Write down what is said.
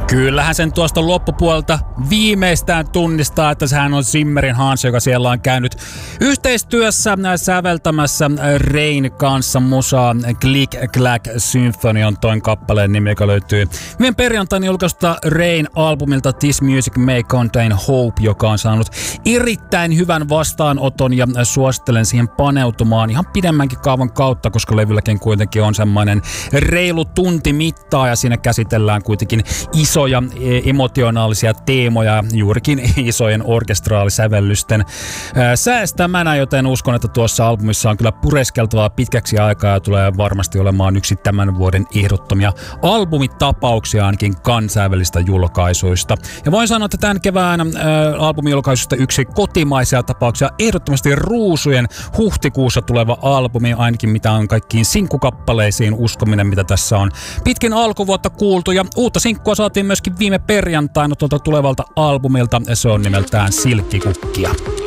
Kyllähän sen tuosta loppupuolelta viimeistään tunnistaa, että sehän on Zimmerin Hans, joka siellä on käynyt yhteistyössä säveltämässä Rain kanssa musaa. Click Clack Symphony on toin kappaleen nimi, joka löytyy viime perjantaina julkaista Rain-albumilta This Music May Contain Hope, joka on saanut erittäin hyvän vastaanoton ja suosittelen siihen paneutumaan ihan pidemmänkin kaavan kautta, koska levylläkin kuitenkin on semmoinen reilu tunti mittaa ja siinä käsitellään kuitenkin isoja emotionaalisia teemoja juurikin isojen orkestraalisävellysten säästämänä, joten uskon, että tuossa albumissa on kyllä pureskeltavaa pitkäksi aikaa ja tulee varmasti olemaan yksi tämän vuoden ehdottomia albumitapauksia ainakin kansainvälistä julkaisuista. Ja voin sanoa, että tämän kevään albumijulkaisusta yksi kotimaisia tapauksia ehdottomasti Ruusujen huhtikuussa tuleva albumi, ainakin mitä on kaikkiin sinkkukappaleisiin uskominen, mitä tässä on pitkin alkuvuotta kuultu. Ja uutta sinkkua saatiin myöskin viime perjantaina tuolta tulevalta albumilta. Se on nimeltään Silkkikukkia.